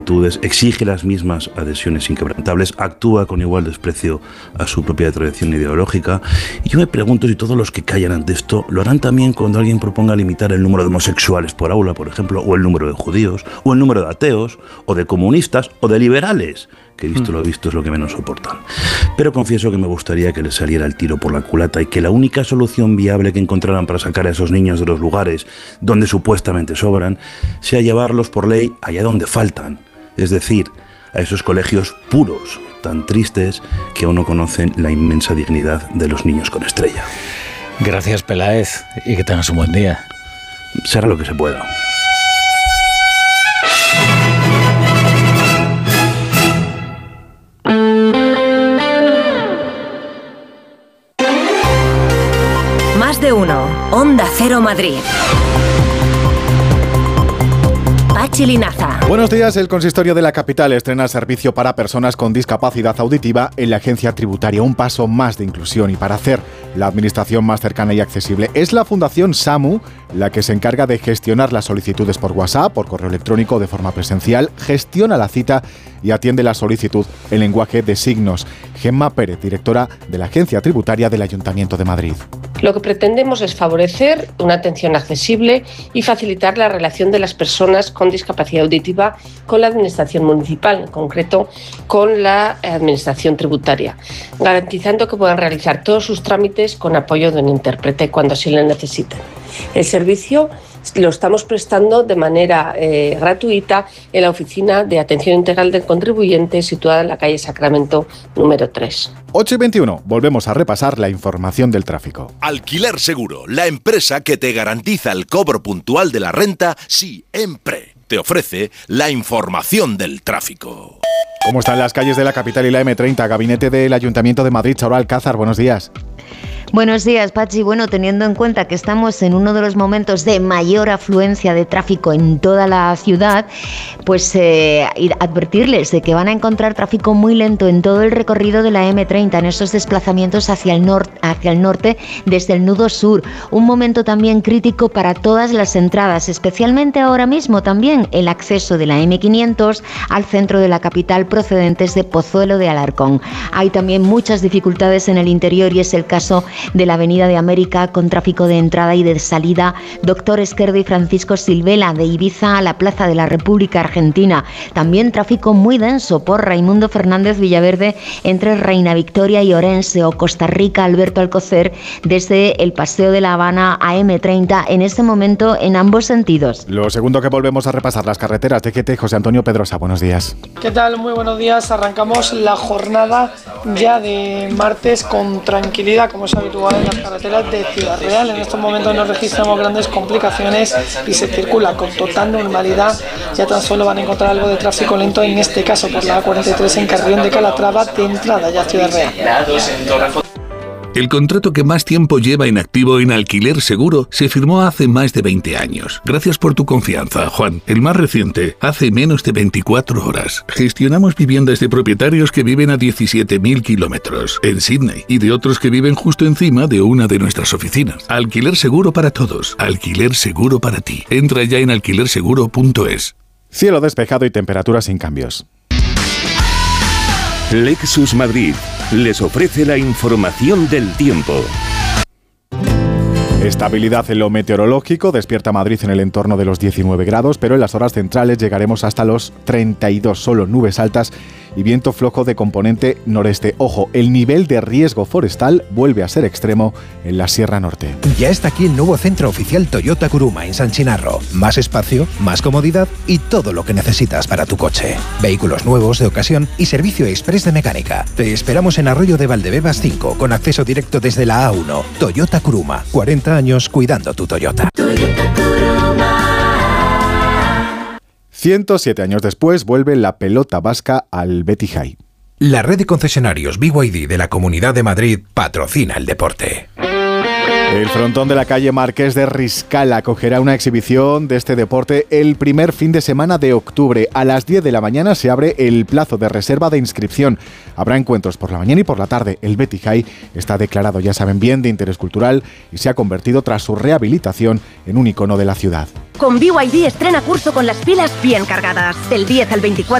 exige las mismas adhesiones inquebrantables, actúa con igual desprecio a su propia tradición ideológica. Y yo me pregunto si todos los que callan ante esto lo harán también cuando alguien proponga limitar el número de homosexuales por aula, por ejemplo, o el número de judíos, o el número de ateos, o de comunistas, o de liberales, que visto lo visto es lo que menos soportan. Pero confieso que me gustaría que les saliera el tiro por la culata y que la única solución viable que encontraran para sacar a esos niños de los lugares donde supuestamente sobran sea llevarlos por ley allá donde faltan. Es decir, a esos colegios puros, tan tristes, que aún no conocen la inmensa dignidad de los niños con estrella. Gracias, Peláez, y que tengas un buen día. Será lo que se pueda. Más de uno. Onda Cero Madrid. Pachi Linaza. Buenos días. El consistorio de la capital estrena servicio para personas con discapacidad auditiva en la agencia tributaria. Un paso más de inclusión y para hacer la administración más cercana y accesible. Es la Fundación SAMU la que se encarga de gestionar las solicitudes por WhatsApp, por correo electrónico, de forma presencial, gestiona la cita y atiende la solicitud en lenguaje de signos. Gemma Pérez, directora de la agencia tributaria del Ayuntamiento de Madrid. Lo que pretendemos es favorecer una atención accesible y facilitar la relación de las personas con discapacidad auditiva con la administración municipal, en concreto con la administración tributaria, garantizando que puedan realizar todos sus trámites con apoyo de un intérprete cuando así lo necesiten. El servicio lo estamos prestando de manera gratuita en la Oficina de Atención Integral del Contribuyente, situada en la calle Sacramento número 3. 8:21. Volvemos a repasar la información del tráfico. Alquiler Seguro, la empresa que te garantiza el cobro puntual de la renta siempre. Te ofrece la información del tráfico. ¿Cómo están las calles de la capital y la M30? Gabinete del Ayuntamiento de Madrid, Charo Alcázar, buenos días. Buenos días, Pachi. Bueno, teniendo en cuenta que estamos en uno de los momentos de mayor afluencia de tráfico en toda la ciudad, pues advertirles de que van a encontrar tráfico muy lento en todo el recorrido de la M30, en esos desplazamientos hacia el norte desde el nudo sur. Un momento también crítico para todas las entradas, especialmente ahora mismo también el acceso de la M500 al centro de la capital procedentes de Pozuelo de Alarcón. Hay también muchas dificultades en el interior y es el caso de la Avenida de América con tráfico de entrada y de salida Doctor Esquerdo y Francisco Silvela, de Ibiza a la Plaza de la República Argentina. También tráfico muy denso por Raimundo Fernández Villaverde entre Reina Victoria y Orense, o Costa Rica Alberto Alcocer desde el Paseo de la Habana a M30 en este momento en ambos sentidos. Lo segundo que volvemos a repasar, las carreteras. DGT, José Antonio Pedrosa, buenos días. ¿Qué tal? Muy buenos días. Arrancamos la jornada ya de martes con tranquilidad, como es habitual en las carreteras de Ciudad Real. En estos momentos no registramos grandes complicaciones y se circula con total normalidad. Ya tan solo van a encontrar algo de tráfico lento, en este caso por la A43 en Carrión de Calatrava, de entrada ya a Ciudad Real. El contrato que más tiempo lleva en activo en Alquiler Seguro se firmó hace más de 20 años. Gracias por tu confianza, Juan. El más reciente, hace menos de 24 horas. Gestionamos viviendas de propietarios que viven a 17.000 kilómetros en Sydney y de otros que viven justo encima de una de nuestras oficinas. Alquiler Seguro para todos. Alquiler Seguro para ti. Entra ya en alquilerseguro.es. Cielo despejado y temperaturas sin cambios. Lexus Madrid les ofrece la información del tiempo. Estabilidad en lo meteorológico, despierta Madrid en el entorno de los 19 grados, pero en las horas centrales llegaremos hasta los 32, solo nubes altas y viento flojo de componente noreste. Ojo, el nivel de riesgo forestal vuelve a ser extremo en la Sierra Norte. Ya está aquí el nuevo centro oficial Toyota Kuruma en San Chinarro. Más espacio, más comodidad y todo lo que necesitas para tu coche. Vehículos nuevos, de ocasión y servicio express de mecánica. Te esperamos en Arroyo de Valdebebas 5, con acceso directo desde la A1. Toyota Kuruma, 40 años cuidando tu Toyota. Toyota Kuruma. 107 años después vuelve la pelota vasca al Betty High. La red de concesionarios BYD de la Comunidad de Madrid patrocina el deporte. El frontón de la calle Marqués de Riscal acogerá una exhibición de este deporte el primer fin de semana de octubre. A las 10 de la mañana se abre el plazo de reserva de inscripción. Habrá encuentros por la mañana y por la tarde. El Betty High está declarado, ya saben, bien de interés cultural y se ha convertido tras su rehabilitación en un icono de la ciudad. Con BYD estrena curso con las pilas bien cargadas. Del 10 al 24